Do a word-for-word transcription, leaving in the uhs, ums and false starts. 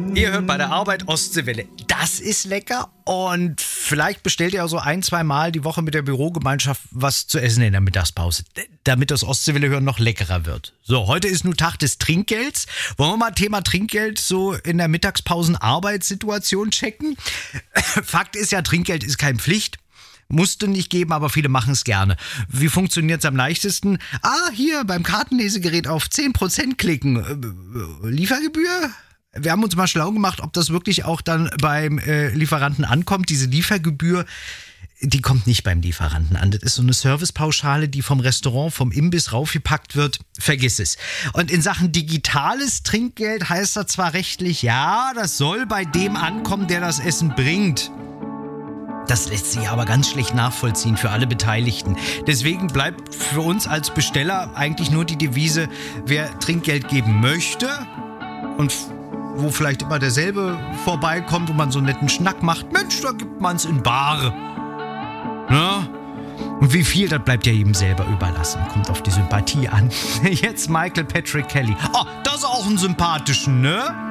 Ihr hört bei der Arbeit Ostseewelle. Das ist lecker und vielleicht bestellt ihr auch so ein, zwei Mal die Woche mit der Bürogemeinschaft was zu essen in der Mittagspause, damit das Ostseewelle hören noch leckerer wird. So, heute ist nun Tag des Trinkgelds. Wollen wir mal Thema Trinkgeld so in der Mittagspausen-Arbeitssituation checken? Fakt ist ja, Trinkgeld ist keine Pflicht. Musste nicht geben, aber viele machen es gerne. Wie funktioniert es am leichtesten? Ah, hier beim Kartenlesegerät auf zehn Prozent klicken. Äh, Liefergebühr? Wir haben uns mal schlau gemacht, ob das wirklich auch dann beim äh, Lieferanten ankommt. Diese Liefergebühr, die kommt nicht beim Lieferanten an. Das ist so eine Servicepauschale, die vom Restaurant, vom Imbiss raufgepackt wird. Vergiss es. Und in Sachen digitales Trinkgeld heißt das zwar rechtlich, ja, das soll bei dem ankommen, der das Essen bringt. Das lässt sich aber ganz schlecht nachvollziehen für alle Beteiligten. Deswegen bleibt für uns als Besteller eigentlich nur die Devise, wer Trinkgeld geben möchte und wo vielleicht immer derselbe vorbeikommt und man so einen netten Schnack macht. Mensch, da gibt man es in Bar. Ja? Und wie viel, das bleibt ja jedem selber überlassen. Kommt auf die Sympathie an. Jetzt Michael Patrick Kelly. Oh, das ist auch ein sympathischen, ne?